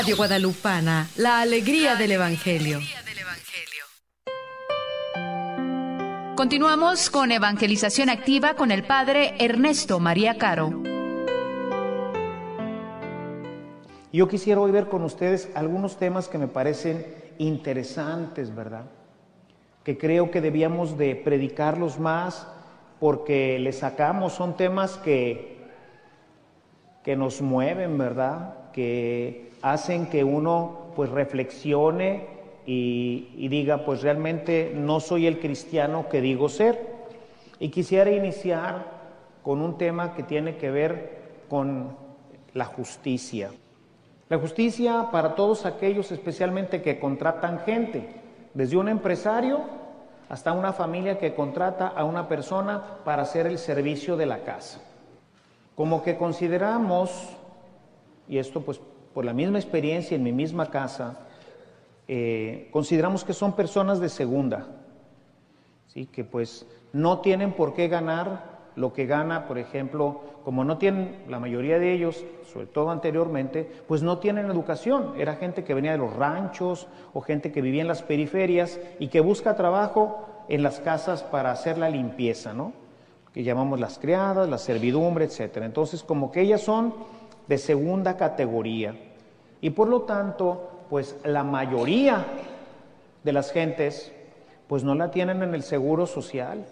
Radio Guadalupana, la alegría del Evangelio. Continuamos con Evangelización Activa con el Padre Ernesto María Caro. Yo quisiera hoy ver con ustedes algunos temas que me parecen interesantes, ¿verdad? Que creo que debíamos de predicarlos más porque les sacamos, son temas que nos mueven, ¿verdad? Que hacen que uno pues reflexione y diga, pues realmente no soy el cristiano que digo ser. Y quisiera iniciar con un tema que tiene que ver con la justicia. La justicia para todos aquellos especialmente que contratan gente, desde un empresario hasta una familia que contrata a una persona para hacer el servicio de la casa. Como que consideramos, y esto pues por la misma experiencia en mi misma casa, consideramos que son personas de segunda, ¿sí? Que pues no tienen por qué ganar lo que gana, por ejemplo, como no tienen, la mayoría de ellos, sobre todo anteriormente, pues no tienen educación. Era gente que venía de los ranchos o gente que vivía en las periferias y que busca trabajo en las casas para hacer la limpieza, ¿no? Que llamamos las criadas, la servidumbre, etcétera. Entonces, como que ellas son de segunda categoría y por lo tanto, pues la mayoría de las gentes, pues no la tienen en el seguro social.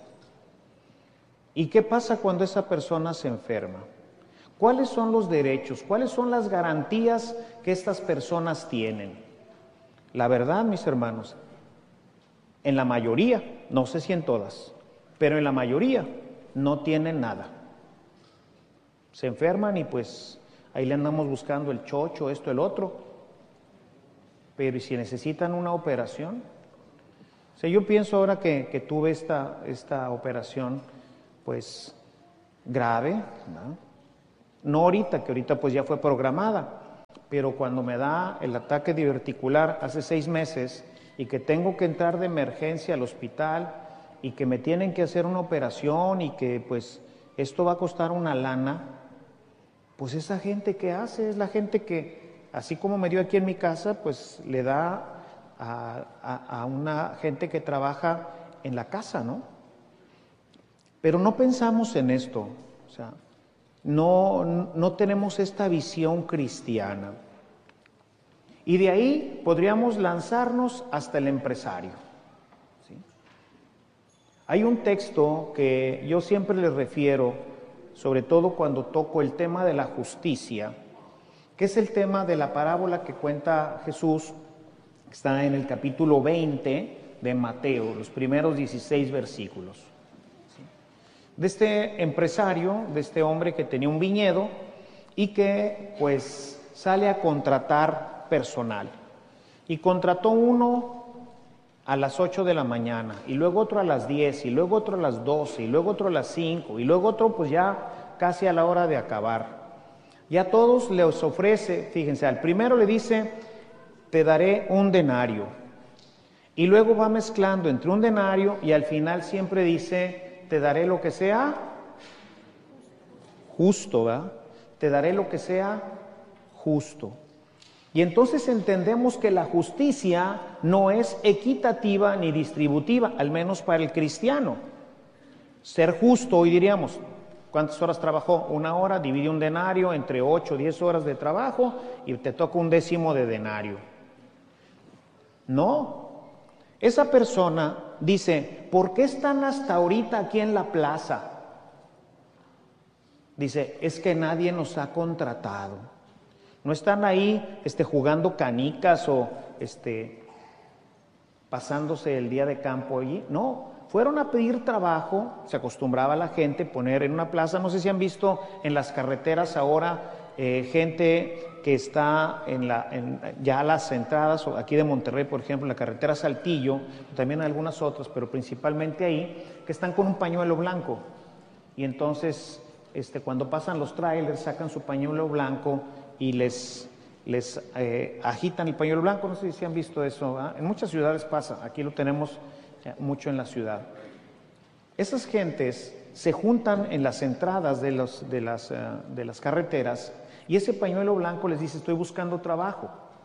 ¿Y qué pasa cuando esa persona se enferma? ¿Cuáles son los derechos? ¿Cuáles son las garantías que estas personas tienen? La verdad, mis hermanos, en la mayoría, no sé si en todas, pero en la mayoría no tienen nada. Se enferman y pues ahí le andamos buscando el chocho, esto, el otro. Pero ¿y si necesitan una operación? O sea, yo pienso ahora que tuve esta operación, pues grave, ¿no? No ahorita, que ahorita pues ya fue programada, pero cuando me da el ataque diverticular hace 6 meses y que tengo que entrar de emergencia al hospital y que me tienen que hacer una operación y que pues esto va a costar una lana, pues esa gente que hace es la gente que, así como me dio aquí en mi casa, pues le da a una gente que trabaja en la casa, ¿no? Pero no pensamos en esto, o sea, no tenemos esta visión cristiana. Y de ahí podríamos lanzarnos hasta el empresario, ¿sí? Hay un texto que yo siempre les refiero, sobre todo cuando toco el tema de la justicia, que es el tema de la parábola que cuenta Jesús, que está en el capítulo 20 de Mateo, los primeros 16 versículos. De este empresario, de este hombre que tenía un viñedo y que pues sale a contratar personal. Y contrató uno a las 8 de la mañana, y luego otro a las 10, y luego otro a las 12, y luego otro a las 5, y luego otro pues ya casi a la hora de acabar. Y a todos les ofrece, fíjense, al primero le dice, te daré un denario. Y luego va mezclando entre un denario y al final siempre dice, te daré lo que sea justo, ¿verdad? Te daré lo que sea justo. Y entonces entendemos que la justicia no es equitativa ni distributiva, al menos para el cristiano. Ser justo, hoy diríamos, ¿cuántas horas trabajó? 1 hora, divide un denario entre 8 o 10 horas de trabajo y te toca 1/10 de denario. No. Esa persona dice, ¿por qué están hasta ahorita aquí en la plaza? Dice, es que nadie nos ha contratado. No están ahí jugando canicas o pasándose el día de campo allí. No, fueron a pedir trabajo. Se acostumbraba la gente poner en una plaza, no sé si han visto en las carreteras ahora gente que está ya a las entradas, aquí de Monterrey, por ejemplo, en la carretera Saltillo, también en algunas otras, pero principalmente ahí, que están con un pañuelo blanco. Y entonces, cuando pasan los trailers, sacan su pañuelo blanco y les agitan el pañuelo blanco. No sé si han visto eso, ¿verdad? En muchas ciudades pasa, aquí lo tenemos mucho en la ciudad. Esas gentes se juntan en las entradas de las carreteras y ese pañuelo blanco les dice, estoy buscando trabajo.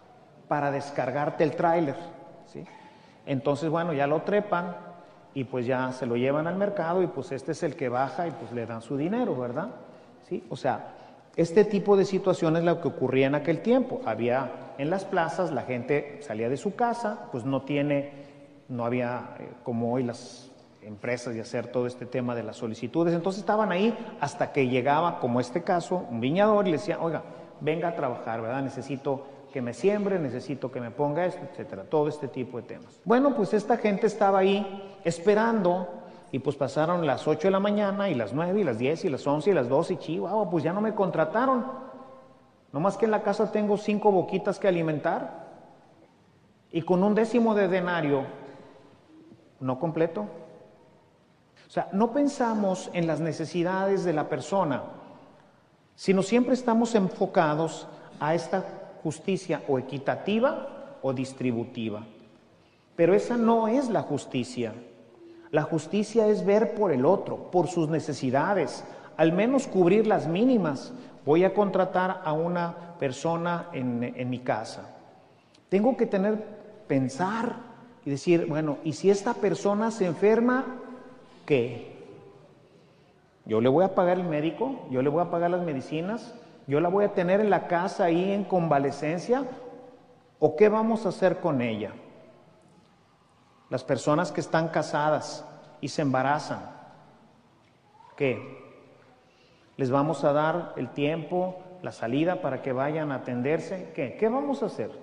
para descargarte el tráiler, ¿sí? Entonces, bueno, ya lo trepan y pues ya se lo llevan al mercado y pues este es el que baja y pues le dan su dinero, ¿verdad? ¿Sí? O sea, este tipo de situaciones es lo que ocurría en aquel tiempo. Había en las plazas, la gente salía de su casa, pues no había como hoy las empresas y hacer todo este tema de las solicitudes. Entonces estaban ahí hasta que llegaba, como este caso, un viñador y le decía, oiga, venga a trabajar, ¿verdad? Necesito que me siembre, necesito que me ponga esto, etcétera, todo este tipo de temas. Bueno, pues esta gente estaba ahí esperando y pues pasaron las 8 de la mañana y las 9 y las 10 y las 11 y las 12 y chihuahua, pues ya no me contrataron. No más que en la casa tengo 5 boquitas que alimentar y con un 10 de denario no completo. O sea, no pensamos en las necesidades de la persona, sino siempre estamos enfocados a esta justicia o equitativa o distributiva. Pero esa no es la justicia. La justicia es ver por el otro, por sus necesidades, al menos cubrir las mínimas. Voy a contratar a una persona en mi casa. Tengo que pensar y decir, bueno, ¿y si esta persona se enferma, qué? Yo le voy a pagar el médico, yo le voy a pagar las medicinas, yo la voy a tener en la casa ahí en convalecencia, ¿o qué vamos a hacer con ella? Las personas que están casadas y se embarazan, ¿qué? ¿Les vamos a dar el tiempo, la salida para que vayan a atenderse? ¿Qué? ¿Qué vamos a hacer?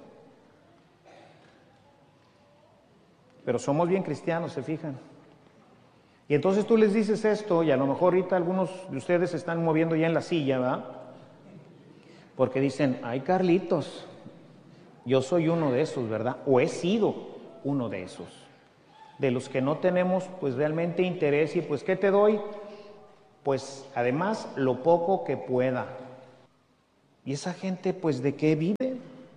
Pero somos bien cristianos, ¿se fijan? Y entonces tú les dices esto y a lo mejor ahorita algunos de ustedes se están moviendo ya en la silla, ¿verdad? Porque dicen, ay Carlitos, yo soy uno de esos, ¿verdad? O he sido uno de esos, de los que no tenemos pues realmente interés y pues ¿qué te doy? Pues además lo poco que pueda. ¿Y esa gente pues de qué vive?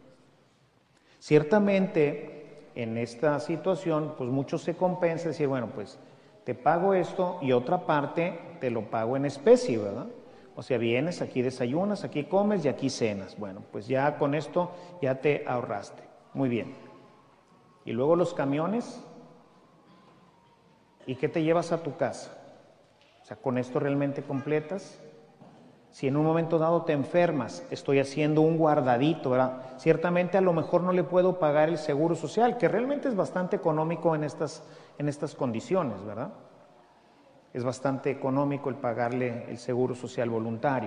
Ciertamente en esta situación pues mucho se compensa decir, bueno, pues te pago esto y otra parte te lo pago en especie, ¿verdad? O sea, vienes, aquí desayunas, aquí comes y aquí cenas. Bueno, pues ya con esto ya te ahorraste. Muy bien. Y luego los camiones, ¿y qué te llevas a tu casa? O sea, ¿con esto realmente completas? Si en un momento dado te enfermas, estoy haciendo un guardadito, ¿verdad? Ciertamente a lo mejor no le puedo pagar el seguro social, que realmente es bastante económico en estas condiciones, ¿verdad? Es bastante económico el pagarle el seguro social voluntario.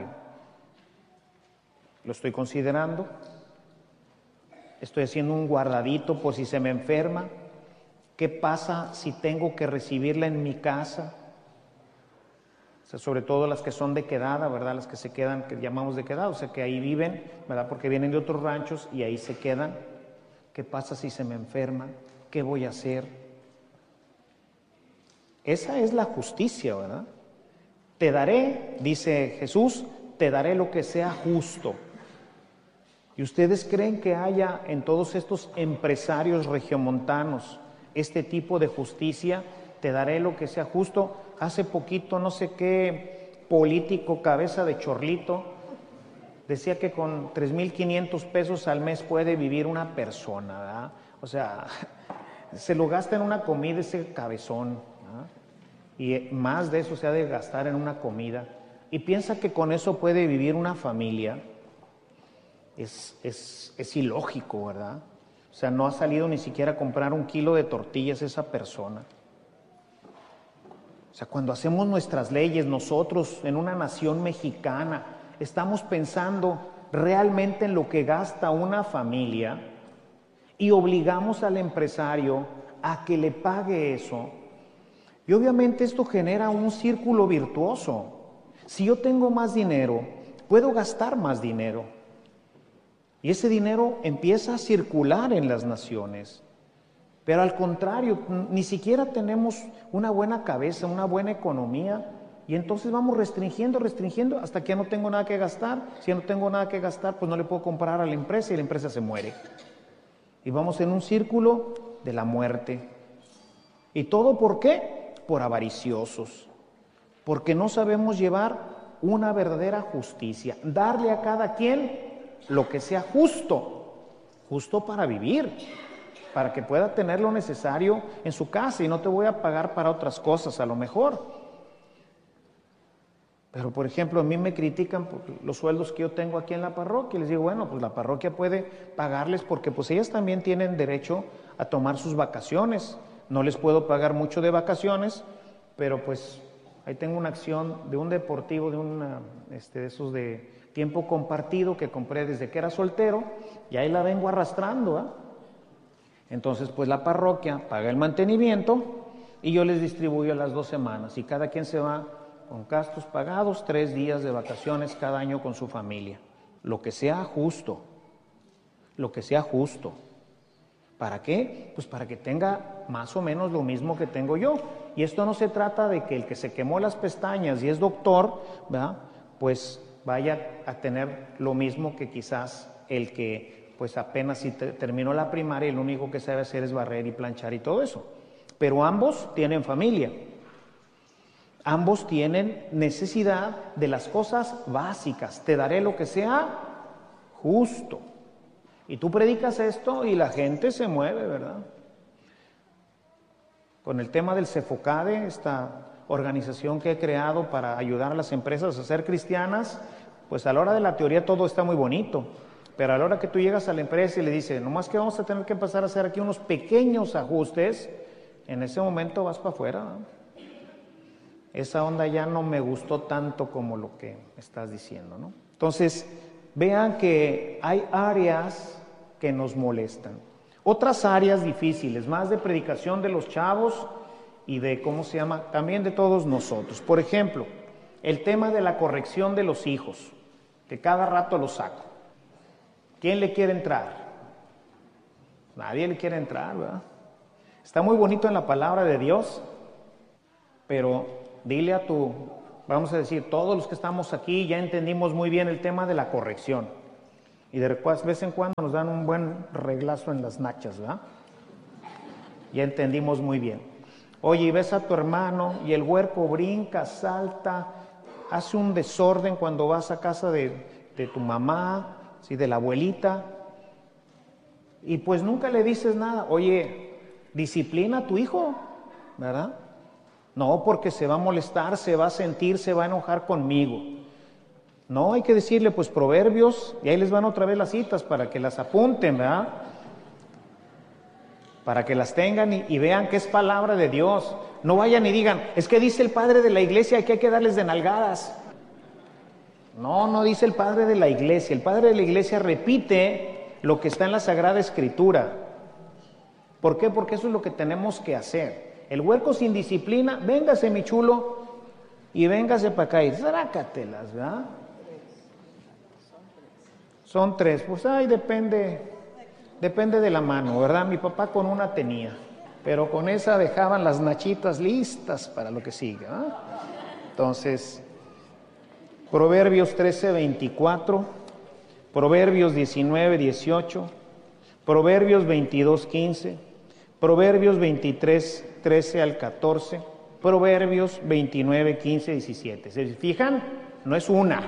Lo estoy considerando. Estoy haciendo un guardadito por si se me enferma. ¿Qué pasa si tengo que recibirla en mi casa? O sea, sobre todo las que son de quedada, ¿verdad? Las que se quedan, que llamamos de quedada, o sea, que ahí viven, ¿verdad? Porque vienen de otros ranchos y ahí se quedan. ¿Qué pasa si se me enferma? ¿Qué voy a hacer? Esa es la justicia, ¿verdad? Te daré, dice Jesús, te daré lo que sea justo. ¿Y ustedes creen que haya en todos estos empresarios regiomontanos este tipo de justicia? Te daré lo que sea justo. Hace poquito no sé qué político cabeza de chorlito decía que con 3,500 pesos al mes puede vivir una persona, ¿verdad? O sea, se lo gasta en una comida ese cabezón, ¿verdad? Y más de eso se ha de gastar en una comida y piensa que con eso puede vivir una familia. Es ilógico, ¿verdad? O sea, no ha salido ni siquiera a comprar 1 kilo de tortillas esa persona. O sea, cuando hacemos nuestras leyes, nosotros en una nación mexicana, estamos pensando realmente en lo que gasta una familia y obligamos al empresario a que le pague eso. Y obviamente esto genera un círculo virtuoso. Si yo tengo más dinero, puedo gastar más dinero. Y ese dinero empieza a circular en las naciones. Pero al contrario, ni siquiera tenemos una buena cabeza, una buena economía, y entonces vamos restringiendo hasta que ya no tengo nada que gastar. Si ya no tengo nada que gastar, pues no le puedo comprar a la empresa y la empresa se muere. Y vamos en un círculo de la muerte. ¿Y todo por qué? Por avariciosos. Porque no sabemos llevar una verdadera justicia, darle a cada quien lo que sea justo. justo para vivir, para que pueda tener lo necesario en su casa y no te voy a pagar para otras cosas a lo mejor. Pero, por ejemplo, a mí me critican por los sueldos que yo tengo aquí en la parroquia. Les digo, bueno, pues la parroquia puede pagarles porque pues ellas también tienen derecho a tomar sus vacaciones. No les puedo pagar mucho de vacaciones, pero pues ahí tengo una acción de un deportivo, de esos de tiempo compartido que compré desde que era soltero y ahí la vengo arrastrando, ¿eh? Entonces, pues la parroquia paga el mantenimiento y yo les distribuyo las 2 semanas y cada quien se va con gastos pagados, 3 días de vacaciones cada año con su familia. Lo que sea justo, lo que sea justo. ¿Para qué? Pues para que tenga más o menos lo mismo que tengo yo. Y esto no se trata de que el que se quemó las pestañas y es doctor, ¿verdad?, pues vaya a tener lo mismo que quizás el que pues apenas si terminó la primaria y lo único que sabe hacer es barrer y planchar y todo eso. Pero ambos tienen familia. Ambos tienen necesidad de las cosas básicas. Te daré lo que sea justo. Y tú predicas esto y la gente se mueve, ¿verdad? Con el tema del Cefocade, esta organización que he creado para ayudar a las empresas a ser cristianas, pues a la hora de la teoría todo está muy bonito. Pero a la hora que tú llegas a la empresa y le dices, nomás que vamos a tener que empezar a hacer aquí unos pequeños ajustes, en ese momento vas para afuera, ¿no? Esa onda ya no me gustó tanto como lo que estás diciendo, ¿no? Entonces, vean que hay áreas que nos molestan. Otras áreas difíciles, más de predicación de los chavos y de, también de todos nosotros. Por ejemplo, el tema de la corrección de los hijos, que cada rato lo saco. ¿Quién le quiere entrar? Nadie le quiere entrar, ¿verdad? Está muy bonito en la palabra de Dios, pero dile vamos a decir, todos los que estamos aquí ya entendimos muy bien el tema de la corrección. Y de vez en cuando nos dan un buen reglazo en las nachas, ¿verdad? Ya entendimos muy bien. Oye, y ves a tu hermano y el huerco brinca, salta, hace un desorden cuando vas a casa de tu mamá, ¿sí?, de la abuelita, y pues nunca le dices nada. Oye, disciplina a tu hijo, ¿verdad? No, porque se va a molestar, se va a sentir, se va a enojar conmigo. No, hay que decirle, pues, Proverbios, y ahí les van otra vez las citas para que las apunten, ¿verdad? Para que las tengan y vean que es palabra de Dios. No vayan y digan, es que dice el padre de la iglesia que hay que darles de nalgadas. No, no dice el padre de la iglesia. El padre de la iglesia repite lo que está en la Sagrada Escritura. ¿Por qué? Porque eso es lo que tenemos que hacer. El huerco sin disciplina, véngase mi chulo y véngase para acá y trácatelas, ¿verdad? Son 3, pues depende de la mano, ¿verdad? Mi papá con una tenía, pero con esa dejaban las nachitas listas para lo que sigue, ¿verdad? Entonces, Proverbios 13:24, Proverbios 19:18, Proverbios 22:15, Proverbios 23:13 al 14, Proverbios 29:15-17. ¿Se fijan? No es una.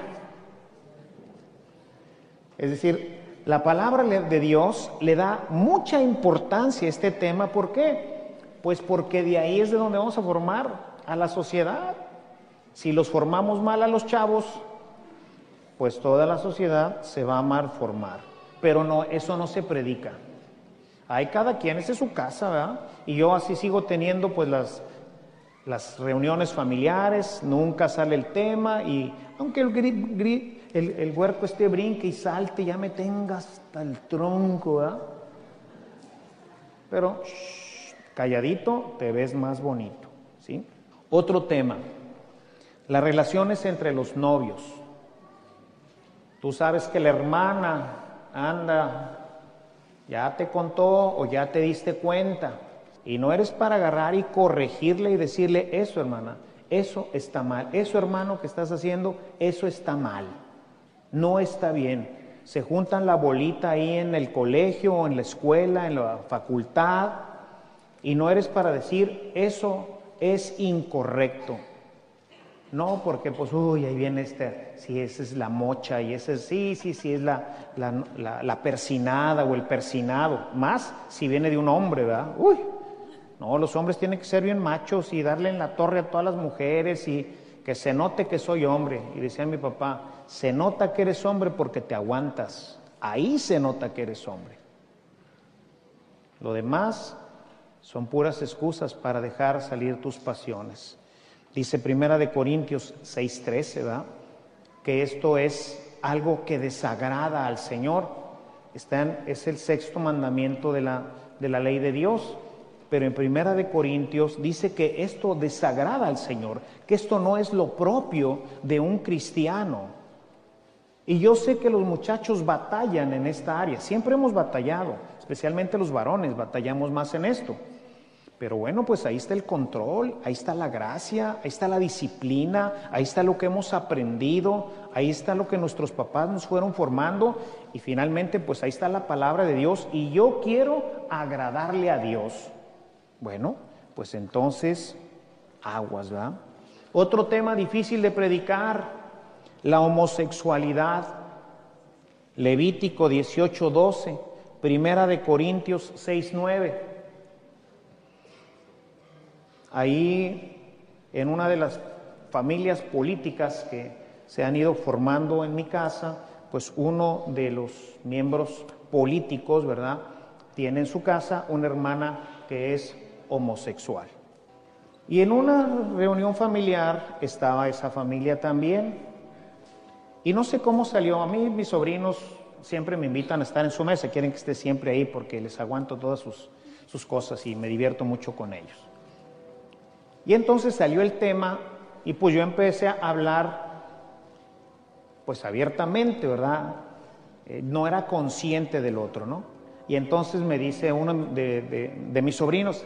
Es decir, la palabra de Dios le da mucha importancia a este tema. ¿Por qué? Pues porque de ahí es de donde vamos a formar a la sociedad. Si los formamos mal a los chavos, pues toda la sociedad se va a mal formar. Pero no, eso no se predica. Hay cada quien, esa es su casa, ¿verdad? Y yo así sigo teniendo pues las reuniones familiares, nunca sale el tema, y aunque el huerco brinque y salte, ya me tenga hasta el tronco, ¿verdad? Pero calladito te ves más bonito, ¿sí? Otro tema, las relaciones entre los novios. Tú sabes que la hermana anda, ya te contó o ya te diste cuenta, y no eres para agarrar y corregirle y decirle, eso hermana, eso está mal, eso hermano que estás haciendo, eso está mal, no está bien. Se juntan la bolita ahí en el colegio o en la escuela, en la facultad, y no eres para decir, eso es incorrecto. No, porque pues, uy, ahí viene sí, esa es la mocha, y ese sí, es la persinada o el persinado. Más si viene de un hombre, ¿verdad? Uy, no, los hombres tienen que ser bien machos y darle en la torre a todas las mujeres y que se note que soy hombre. Y decía mi papá, se nota que eres hombre porque te aguantas. Ahí se nota que eres hombre. Lo demás son puras excusas para dejar salir tus pasiones. Dice Primera de Corintios 6:13, ¿verdad? Que esto es algo que desagrada al Señor. Es el sexto mandamiento de la ley de Dios. Pero en Primera de Corintios dice que esto desagrada al Señor, que esto no es lo propio de un cristiano. Y yo sé que los muchachos batallan en esta área, siempre hemos batallado, especialmente los varones, batallamos más en esto. Pero bueno, pues ahí está el control, ahí está la gracia, ahí está la disciplina, ahí está lo que hemos aprendido, ahí está lo que nuestros papás nos fueron formando y finalmente pues ahí está la palabra de Dios y yo quiero agradarle a Dios. Bueno, pues entonces aguas, ¿verdad? Otro tema difícil de predicar, la homosexualidad. Levítico 18:12, Primera de Corintios 6:9. Ahí, en una de las familias políticas que se han ido formando en mi casa, pues uno de los miembros políticos, ¿verdad?, tiene en su casa una hermana que es homosexual. Y en una reunión familiar estaba esa familia también. Y no sé cómo salió. A mí mis sobrinos siempre me invitan a estar en su mesa, quieren que esté siempre ahí porque les aguanto todas sus cosas y me divierto mucho con ellos. Y entonces salió el tema y pues yo empecé a hablar pues abiertamente, ¿verdad? No era consciente del otro, ¿no? Y entonces me dice uno de mis sobrinos,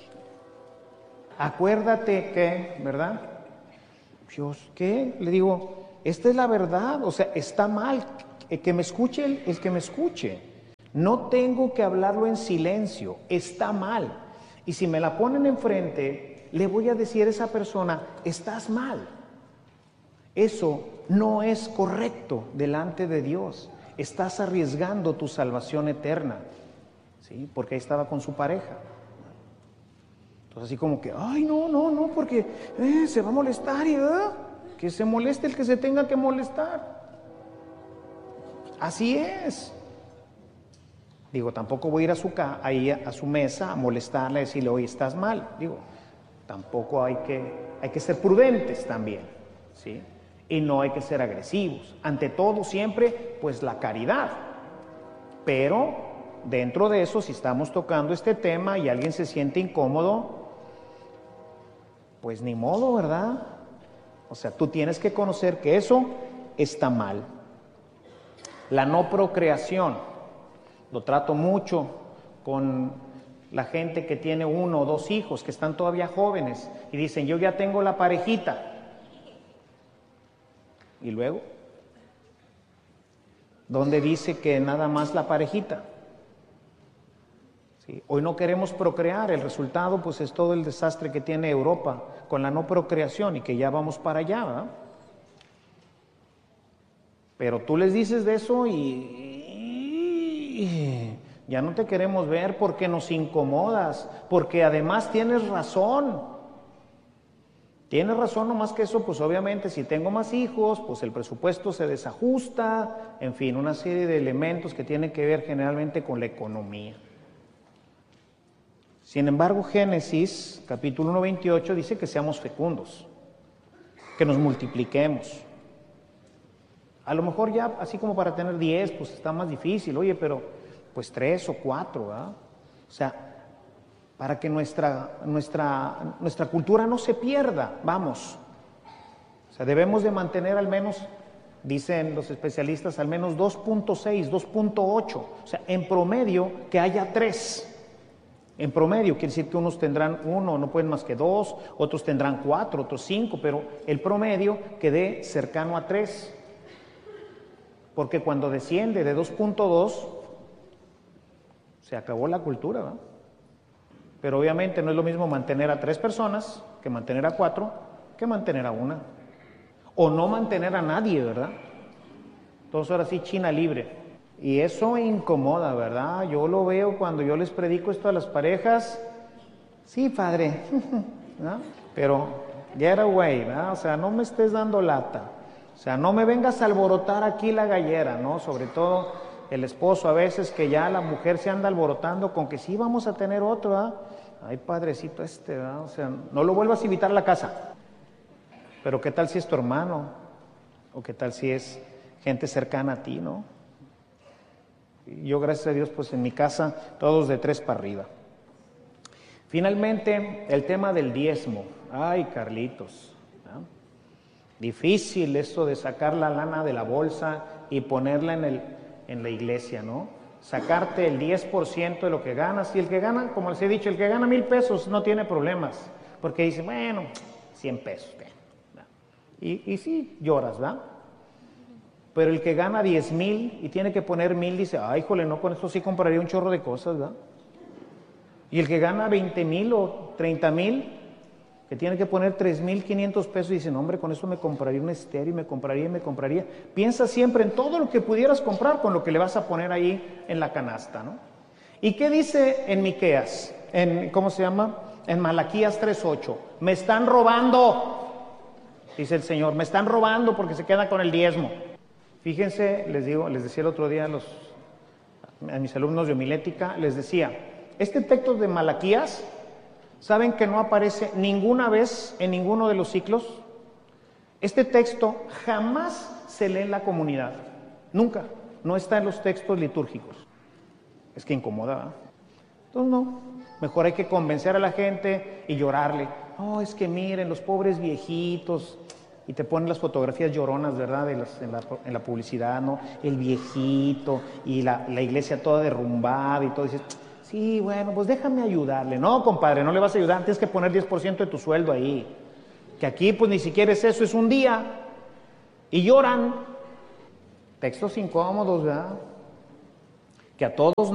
acuérdate que, ¿verdad? Yo, ¿qué? Le digo, esta es la verdad, o sea, está mal, el que me escuche, el que me escuche. No tengo que hablarlo en silencio, está mal. Y si me la ponen enfrente, le voy a decir a esa persona, estás mal. Eso no es correcto delante de Dios. Estás arriesgando tu salvación eterna, ¿sí? Porque ahí estaba con su pareja. Entonces así como que, ay, no, porque se va a molestar y que se moleste el que se tenga que molestar. Así es. Digo, tampoco voy a ir ahí a su mesa a molestarle, a decirle, oye, estás mal. Digo, tampoco hay que ser prudentes también, ¿sí? Y no hay que ser agresivos. Ante todo, siempre, pues la caridad. Pero dentro de eso, si estamos tocando este tema y alguien se siente incómodo, pues ni modo, ¿verdad? O sea, tú tienes que conocer que eso está mal. La no procreación, lo trato mucho con la gente que tiene 1 o 2 hijos, que están todavía jóvenes, y dicen, yo ya tengo la parejita. ¿Y luego? ¿Dónde dice que nada más la parejita? ¿Sí? Hoy no queremos procrear, el resultado pues es todo el desastre que tiene Europa con la no procreación y que ya vamos para allá, ¿verdad? Pero tú les dices de eso y ya no te queremos ver porque nos incomodas, porque además tienes razón. Tienes razón, no más que eso, pues obviamente si tengo más hijos, pues el presupuesto se desajusta, en fin, una serie de elementos que tienen que ver generalmente con la economía. Sin embargo, Génesis, capítulo 1:28, dice que seamos fecundos, que nos multipliquemos. A lo mejor ya, así como para tener 10, pues está más difícil, oye, pero pues 3 o 4, ¿verdad? O sea, para que nuestra cultura no se pierda, vamos. O sea, debemos de mantener al menos, dicen los especialistas, al menos 2.6, 2.8, o sea, en promedio que haya 3. En promedio, quiere decir que unos tendrán 1, no pueden más que 2, otros tendrán 4, otros 5, pero el promedio que dé cercano a 3. Porque cuando desciende de 2.2, se acabó la cultura, ¿verdad? Pero obviamente no es lo mismo mantener a 3 personas que mantener a 4, que mantener a 1. o no mantener a nadie, ¿verdad? Entonces ahora sí, China libre. Y eso incomoda, ¿verdad? Yo lo veo cuando yo les predico esto a las parejas. Sí, padre, ¿no? Pero get away, ¿verdad? O sea, no me estés dando lata. O sea, no me vengas a alborotar aquí la gallera, ¿no? Sobre todo el esposo a veces, que ya la mujer se anda alborotando con que sí vamos a tener otro, ¿verdad? Ay, padrecito ¿verdad? O sea, no lo vuelvas a invitar a la casa. Pero ¿qué tal si es tu hermano? ¿O qué tal si es gente cercana a ti, no? Yo, gracias a Dios, pues en mi casa, todos de 3 para arriba. Finalmente, el tema del diezmo. Ay, Carlitos, ¿no? Difícil eso de sacar la lana de la bolsa y ponerla en la iglesia, ¿no? Sacarte el 10% de lo que ganas. Y el que gana, como les he dicho, el que gana 1,000 pesos no tiene problemas, porque dice, bueno, 100 pesos. ¿no? Y sí, lloras, ¿verdad? Pero el que gana 10,000 y tiene que poner 1,000, dice, ay, híjole, no, con esto sí compraría un chorro de cosas, ¿verdad? Y el que gana 20,000 o 30,000, que tiene que poner 3,500 pesos, dice, no, hombre, con eso me compraría un estéreo, y me compraría. Piensa siempre en todo lo que pudieras comprar con lo que le vas a poner ahí en la canasta, ¿no? ¿Y qué dice en Miqueas? ¿Cómo se llama? En Malaquías 3:8. Me están robando, dice el Señor, me están robando porque se queda con el diezmo. Fíjense, les decía el otro día a mis alumnos de homilética, les decía, este texto de Malaquías, ¿saben que no aparece ninguna vez en ninguno de los ciclos? Este texto jamás se lee en la comunidad, nunca, no está en los textos litúrgicos. Es que incomoda, ¿verdad? Entonces no, mejor hay que convencer a la gente y llorarle. No, es que miren, los pobres viejitos... Y te ponen las fotografías lloronas, ¿verdad? En la publicidad, ¿no? El viejito y la iglesia toda derrumbada y todo. Y dices, sí, bueno, pues déjame ayudarle. No, compadre, no le vas a ayudar. Tienes que poner 10% de tu sueldo ahí. Que aquí, pues, ni siquiera es eso, es un día. Y lloran. Textos incómodos, ¿verdad? Que a todos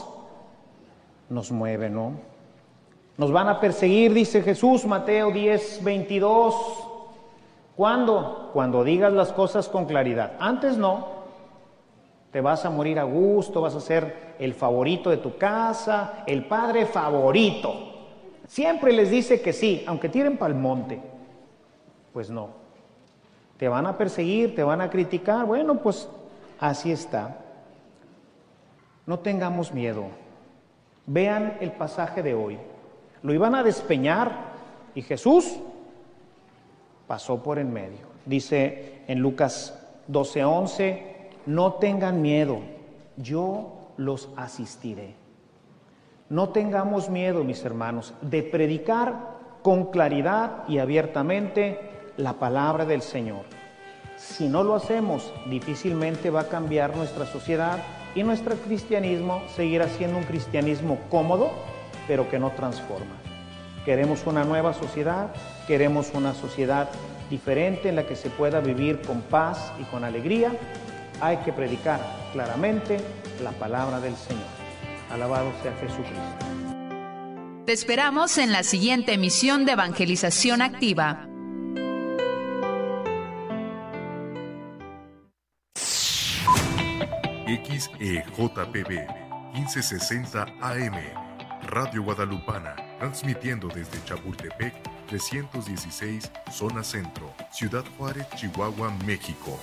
nos mueven, ¿no? Nos van a perseguir, dice Jesús, Mateo 10:22. ¿Cuándo? Cuando digas las cosas con claridad. Antes no. Te vas a morir a gusto, vas a ser el favorito de tu casa, el padre favorito. Siempre les dice que sí, aunque tiren pa'l monte. Pues no. Te van a perseguir, te van a criticar. Bueno, pues así está. No tengamos miedo. Vean el pasaje de hoy. Lo iban a despeñar y Jesús pasó por en medio. Dice en Lucas 12:11, no tengan miedo, yo los asistiré. No tengamos miedo, mis hermanos, de predicar con claridad y abiertamente la palabra del Señor. Si no lo hacemos, difícilmente va a cambiar nuestra sociedad y nuestro cristianismo seguirá siendo un cristianismo cómodo, pero que no transforma. Queremos una nueva sociedad, queremos una sociedad diferente en la que se pueda vivir con paz y con alegría. Hay que predicar claramente la palabra del Señor. Alabado sea Jesucristo. Te esperamos en la siguiente emisión de Evangelización Activa. XEJPB 1560 AM Radio Guadalupana, transmitiendo desde Chapultepec 316, zona centro, Ciudad Juárez, Chihuahua, México.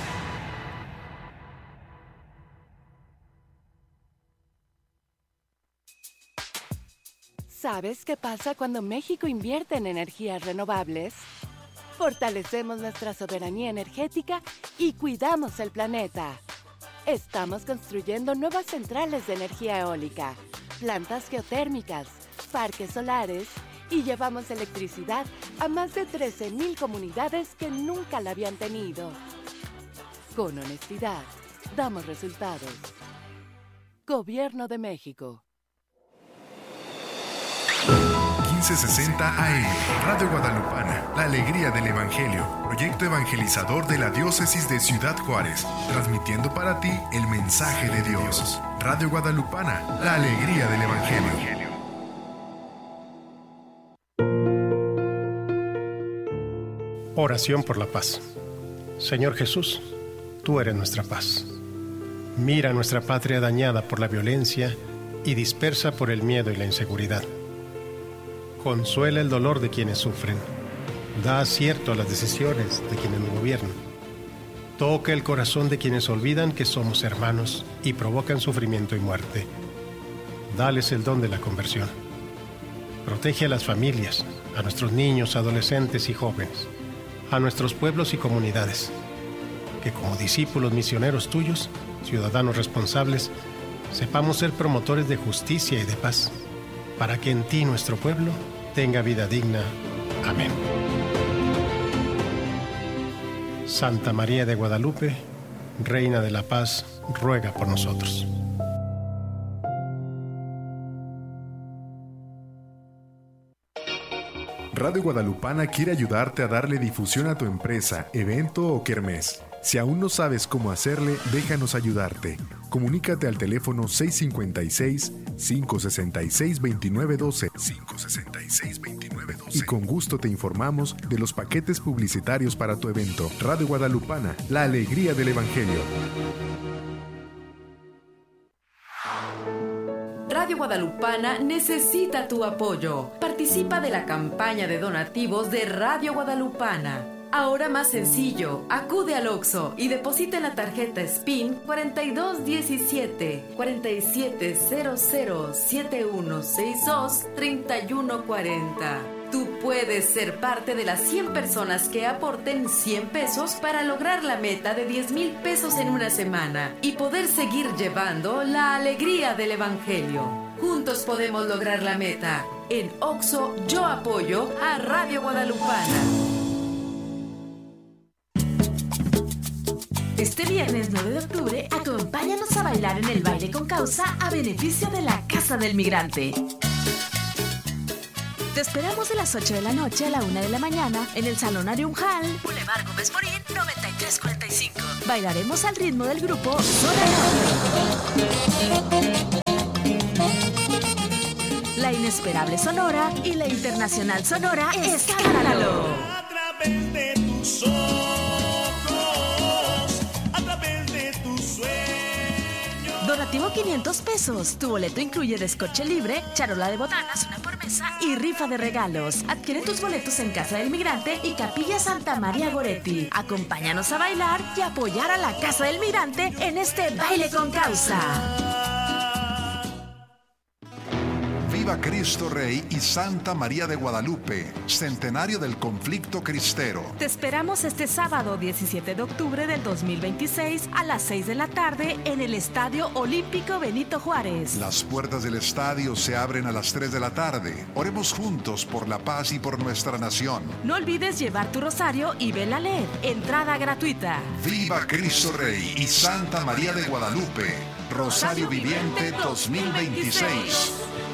¿Sabes qué pasa cuando México invierte en energías renovables? Fortalecemos nuestra soberanía energética y cuidamos el planeta. Estamos construyendo nuevas centrales de energía eólica, plantas geotérmicas, parques solares y llevamos electricidad a más de 13,000 comunidades que nunca la habían tenido. Con honestidad, damos resultados. Gobierno de México. 1560 AM, Radio Guadalupana, la alegría del Evangelio, proyecto evangelizador de la diócesis de Ciudad Juárez, transmitiendo para ti el mensaje de Dios. Radio Guadalupana, la alegría del Evangelio. Oración por la paz. Señor Jesús, tú eres nuestra paz. Mira nuestra patria dañada por la violencia y dispersa por el miedo y la inseguridad. Consuela el dolor de quienes sufren. Da acierto a las decisiones de quienes nos gobiernan. Toca el corazón de quienes olvidan que somos hermanos y provocan sufrimiento y muerte. Dales el don de la conversión. Protege a las familias, a nuestros niños, adolescentes y jóvenes, a nuestros pueblos y comunidades. Que como discípulos misioneros tuyos, ciudadanos responsables, sepamos ser promotores de justicia y de paz, para que en ti nuestro pueblo tenga vida digna. Amén. Santa María de Guadalupe, Reina de la Paz, ruega por nosotros. Radio Guadalupana quiere ayudarte a darle difusión a tu empresa, evento o kermés. Si aún no sabes cómo hacerle, déjanos ayudarte. Comunícate al teléfono 656-566-2912 y con gusto te informamos de los paquetes publicitarios para tu evento. Radio Guadalupana, la alegría del Evangelio. Radio Guadalupana necesita tu apoyo. Participa de la campaña de donativos de Radio Guadalupana. Ahora más sencillo, acude al Oxxo y deposita en la tarjeta SPIN 4217 4700 7162 3140. Tú puedes ser parte de las 100 personas que aporten 100 pesos para lograr la meta de 10,000 pesos en una semana y poder seguir llevando la alegría del Evangelio. Juntos podemos lograr la meta. En Oxxo yo apoyo a Radio Guadalupana. Este viernes 9 de octubre, acompáñanos a bailar en el baile con causa a beneficio de la Casa del Migrante. Te esperamos de las 8 de la noche a la 1 de la mañana en el Salón Ariunjal, Boulevard Gómez Morín, 9345. Bailaremos al ritmo del grupo Zona Norte, la inesperable Sonora y la internacional Sonora Escándalo. A través de tus ojos, a través de tus sueños. Donativo 500 pesos. Tu boleto incluye descorche libre, charola de botanas, una por mesa y rifa de regalos. Adquiere tus boletos en Casa del Migrante y Capilla Santa María Goretti. Acompáñanos a bailar y apoyar a la Casa del Migrante en este baile con causa. Viva Cristo Rey y Santa María de Guadalupe, centenario del conflicto cristero. Te esperamos este sábado 17 de octubre del 2026 a las 6 de la tarde en el Estadio Olímpico Benito Juárez. Las puertas del estadio se abren a las 3 de la tarde. Oremos juntos por la paz y por nuestra nación. No olvides llevar tu rosario y vela LED. Entrada gratuita. Viva Cristo Rey y Santa María de Guadalupe. Rosario Viviente 2026.